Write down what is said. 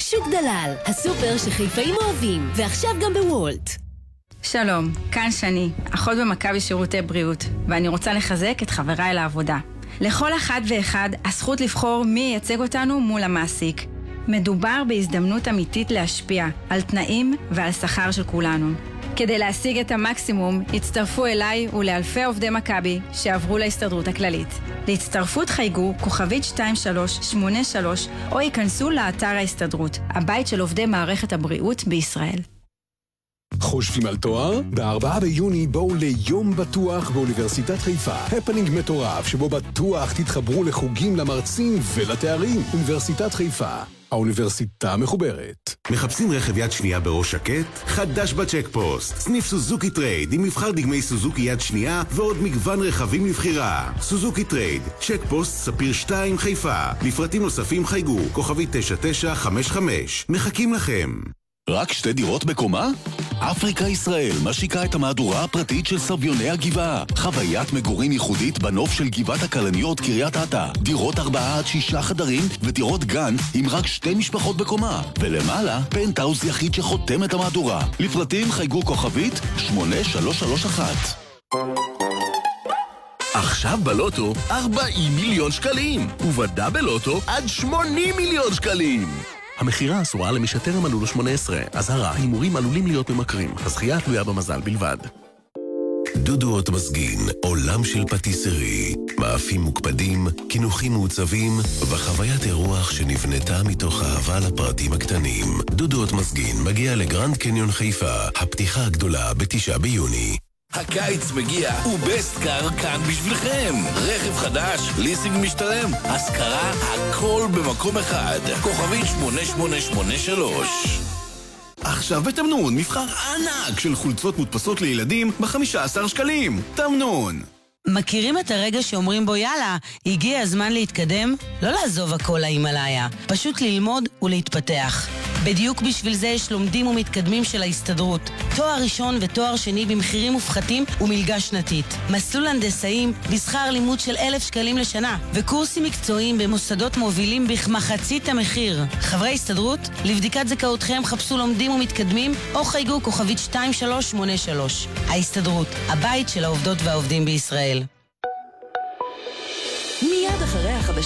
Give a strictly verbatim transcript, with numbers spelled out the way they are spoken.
שוק דלל, הסופר שחיפאים אוהבים, ועכשיו גם בוולט. שלום, כאן שני, אחות במכבי שירותי בריאות, ואני רוצה לחזק את חבריי לעבודה. לכל אחד ואחד הזכות לבחור מי ייצג אותנו מול המעסיק. מדובר בהזדמנות אמיתית להשפיע על תנאים ועל שכר של כולנו. כדי להשיג את המקסימום, הצטרפו אליי ולאלפי עובדי מכבי שעברו להסתדרות הכללית. להצטרפות חייגו כוכבית שתיים שלוש שמונה שלוש או ייכנסו לאתר ההסתדרות, הבית של עובדי מערכת הבריאות בישראל. חושבים על תואר? בארבעה ביוני בואו ליום בטוח באוניברסיטת חיפה. הפנינג מטורף שבו בטוח תתחברו לחוגים למרצים ולתארים. אוניברסיטת חיפה, האוניברסיטה מחוברת. מחפשים רכב יד שנייה בראש שקט? חדש בצ'קפוסט. סניף סוזוקי טרייד עם מבחר דגמי סוזוקי יד שנייה ועוד מגוון רכבים לבחירה. סוזוקי טרייד, צ'קפוסט ספיר שתיים חיפה. לפרטים נוספים חייגו, כוכבי תשע תשע חמש חמש. מחכים לכם. רק שתי דירות בקומה? אפריקה ישראל משיקה את המהדורה הפרטית של סביוני הגבעה. חוויית מגורים ייחודית בנוף של גבעת הכלניות קריית אתא. דירות ארבעה עד שישה חדרים ודירות גן עם רק שתי משפחות בקומה. ולמעלה, פנטהאוס יחיד שחותם את המהדורה. לפרטים חייגו כוכבית שמונה שלוש שלוש אחת. עכשיו בלוטו ארבעים מיליון שקלים, ובדאבל לוטו עד שמונים מיליון שקלים. המחירה אסורה למי שטרם מלאו לו שמונה עשרה. אזהרה, הימורים עלולים להיות ממכרים. הזכייה תלויה במזל בלבד. דודו אוטמזגין, עולם של פטיסרי. מאפים מוקפדים, כינוחים מעוצבים, וחוויית אירוח שנבנתה מתוך אהבה לפרטים הקטנים. דודו אוטמזגין מגיע לגרנד קניון חיפה, הפתיחה הגדולה בתשעה ביוני. הקיץ מגיע, ובסטקאר כאן בשבילכם. רכב חדש, ליסינג משתלם, השכרה, הכל במקום אחד. כוכבית שמונה שמונה שמונה שלוש. עכשיו בתמנון, מבחר ענק של חולצות מודפסות לילדים ב-חמישה עשר שקלים. תמנון. מכירים את הרגע שאומרים בו יאללה, הגיע הזמן להתקדם? לא לעזוב הכל להימאליה, פשוט ללמוד ולהתפתח. בדיוק בשביל זה יש לומדים ומתקדמים של ההסתדרות. תואר ראשון ותואר שני במחירים מופחתים ומלגה שנתית. מסלול הנדסאים בשכר לימוד של אלף שקלים לשנה. וקורסים מקצועיים במוסדות מובילים בכמחצית המחיר. חברי הסתדרות, לבדיקת זכאותכם חפשו לומדים ומתקדמים או חייגו כוכבית שתיים שלוש שמונה שלוש. ההסתדרות, הבית של העובדות והעובדים בישראל.